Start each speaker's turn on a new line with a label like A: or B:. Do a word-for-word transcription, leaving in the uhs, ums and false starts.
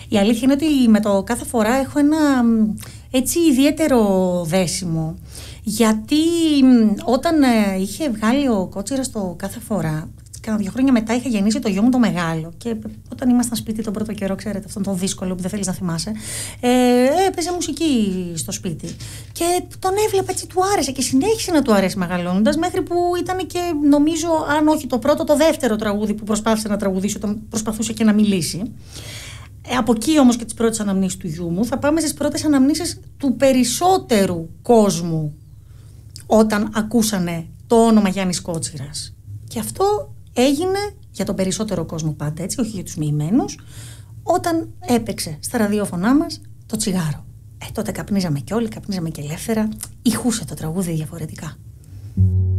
A: Η αλήθεια είναι ότι με το κάθε φορά έχω ένα έτσι ιδιαίτερο δέσιμο. Γιατί όταν ε, είχε βγάλει ο Κότσιρας το κάθε φορά, κάνα δύο χρόνια μετά είχα γεννήσει το γιο μου το μεγάλο. Και όταν ήμασταν σπίτι τον πρώτο καιρό, ξέρετε, αυτόν τον δύσκολο που δεν θέλεις να θυμάσαι, ε, έπαιζε μουσική στο σπίτι. Και τον έβλεπα έτσι, του άρεσε και συνέχισε να του αρέσει μεγαλώνοντας, μέχρι που ήταν και νομίζω, αν όχι το πρώτο, το δεύτερο τραγούδι που προσπάθησε να τραγουδήσει όταν προσπαθούσε και να μιλήσει. Ε, από εκεί όμως και τις πρώτες αναμνήσεις του γιού μου, θα πάμε στις πρώτες αναμνήσεις του περισσότερου κόσμου όταν ακούσανε το όνομα Γιάννης Κότσιρας. Και αυτό έγινε για τον περισσότερο κόσμο πάντα, έτσι, όχι για τους μοιημένους, όταν έπαιξε στα ραδιόφωνά μας το τσιγάρο. Ε, τότε καπνίζαμε κι όλοι, καπνίζαμε και ελεύθερα, ηχούσε το τραγούδι διαφορετικά.